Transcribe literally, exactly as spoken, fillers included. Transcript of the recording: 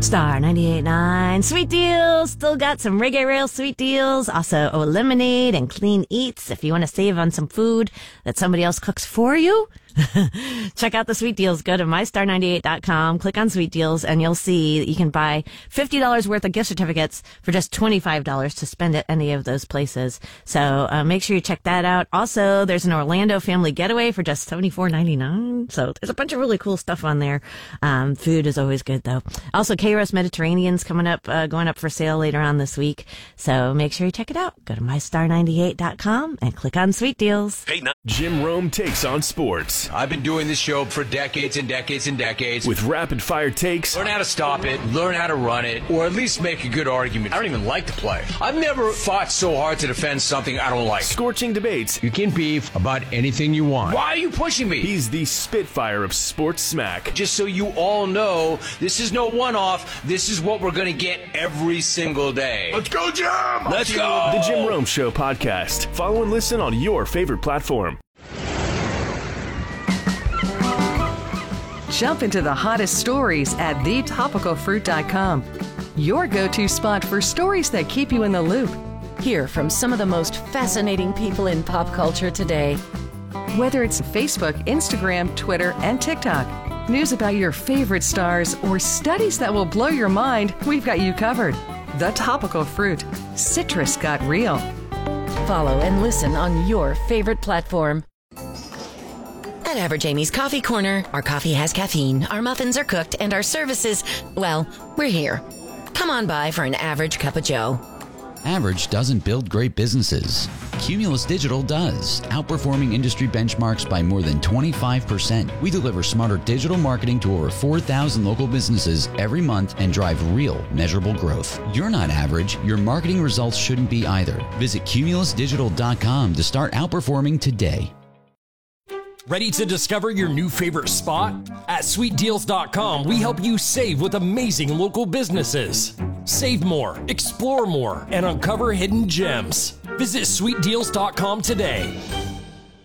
Star ninety-eight point nine. Sweet deals. Still got some Reggae Rail sweet deals. Also, Lemonade and Clean Eats. If you want to save on some food that somebody else cooks for you, check out the sweet deals. Go to my star ninety-eight dot com, click on sweet deals, and you'll see that you can buy fifty dollars worth of gift certificates for just twenty-five dollars to spend at any of those places. So uh, make sure you check that out. Also, there's an Orlando family getaway for just seventy-four ninety-nine. So there's a bunch of really cool stuff on there. Um, food is always good, though. Also, Kairos Mediterranean's coming up, uh, going up for sale later on this week. So make sure you check it out. Go to my star ninety-eight dot com and click on sweet deals. Hey, now, Jim Rome takes on sports. I've been doing this show for decades and decades and decades. With rapid-fire takes. Learn how to stop it, learn how to run it, or at least make a good argument. I don't even like to play. I've never fought so hard to defend something I don't like. Scorching debates. You can beef about anything you want. Why are you pushing me? He's the Spitfire of sports smack. Just so you all know, this is no one-off. This is what we're going to get every single day. Let's go, Jim! Let's go! The Jim Rome Show podcast. Follow and listen on your favorite platform. Jump into the hottest stories at the topical fruit dot com. Your go-to spot for stories that keep you in the loop. Hear from some of the most fascinating people in pop culture today. Whether it's Facebook, Instagram, Twitter, and TikTok, news about your favorite stars, or studies that will blow your mind, we've got you covered. The Topical Fruit. Citrus got real. Follow and listen on your favorite platform. At Average Amy's Coffee Corner, our coffee has caffeine, our muffins are cooked, and our services, well, we're here. Come on by for an average cup of joe. Average doesn't build great businesses. Cumulus Digital does, outperforming industry benchmarks by more than twenty-five percent. We deliver smarter digital marketing to over four thousand local businesses every month and drive real, measurable growth. You're not average. Your marketing results shouldn't be either. Visit cumulus digital dot com to start outperforming today. Ready to discover your new favorite spot? At sweet deals dot com, we help you save with amazing local businesses. Save more, explore more, and uncover hidden gems. Visit sweet deals dot com today.